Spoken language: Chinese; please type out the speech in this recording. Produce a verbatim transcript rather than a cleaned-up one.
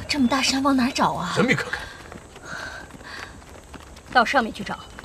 这么大山往哪儿找啊？ 神秘可看。 到上面去找。